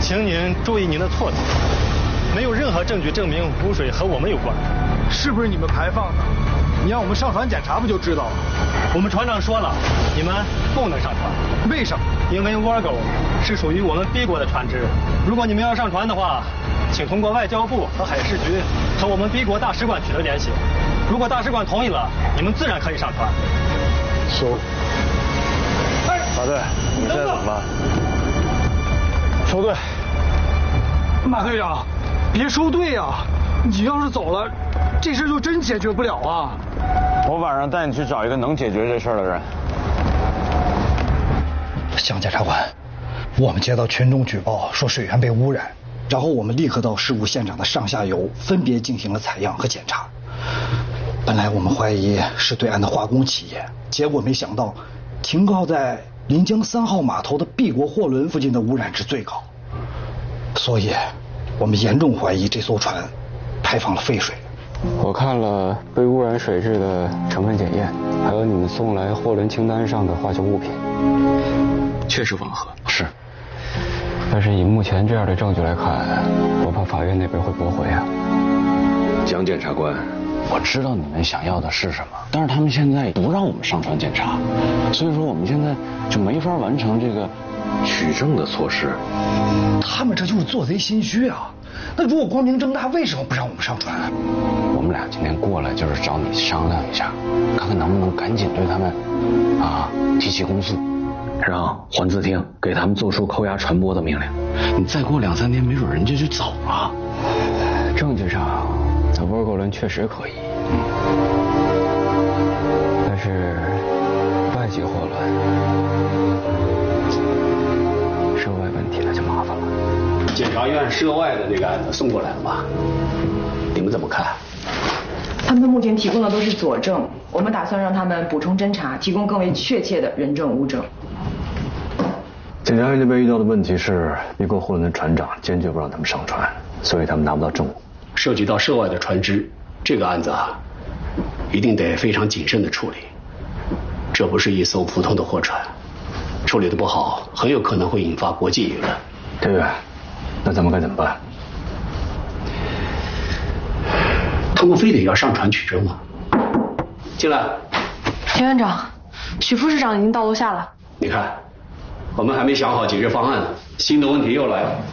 请您注意您的措辞，没有任何证据证明污水和我们有关。 是不是你们排放的？你让我们上船检查不就知道了？ 我们船长说了，你们不能上船。 为什么？ 因为 Virgo 是属于我们 B 国的船只。如果你们要上船的话，请通过外交部和海事局和我们 B 国大使馆取得联系。如果大使馆同意了，你们自然可以上船。 收。马队，你现在怎么办？收队。 马队长，别收队啊！你要是走了，这事就真解决不了啊！ 我晚上带你去找一个能解决这事儿的人。 向检察官，我们接到群众举报说水源被污染，然后我们立刻到事故现场的上下游分别进行了采样和检查。本来我们怀疑是对岸的化工企业，结果没想到停靠在临江3号码头的 B 国货轮附近的污染值最高，所以我们严重怀疑这艘船排放了废水。 我看了被污染水质的成分检验，还有你们送来货轮清单上的化学物品， 确实吻合。 是，但是以目前这样的证据来看，我怕法院那边会驳回啊。 蒋检察官， 我知道你们想要的是什么，但是他们现在不让我们上船检查，所以说我们现在就没法完成这个取证的措施。 他们这就是做贼心虚啊！那如果光明正大，为什么不让我们上船？ 我们俩今天过来就是找你商量一下，看看能不能赶紧对他们提起公诉， 让环字厅给他们做出扣押传播的命令。你再过2、3天，没准人家就走了。 证据上，在Virgo轮确实可以，但是外籍货轮涉外问题那就麻烦了。 检察院涉外的那个案子送过来了吗？你们怎么看？ 他们目前提供的都是佐证，我们打算让他们补充侦查，提供更为确切的人证物证。 检察院这边遇到的问题是B国货轮的船长坚决不让他们上船，所以他们拿不到证物。 涉及到涉外的船只，这个案子一定得非常谨慎的处理。这不是一艘普通的货船，处理的不好，很有可能会引发国际舆论。 田远，那咱们该怎么办？ 他们非得要上船取证吗？进来。 田院长，许副市长已经到楼下了。 你看，我们还没想好解决方案呢，新的问题又来了。